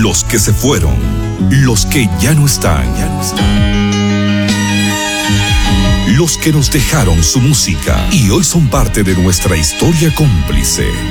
los que se fueron, los que ya no están, los que nos dejaron su música y hoy son parte de nuestra historia cómplice.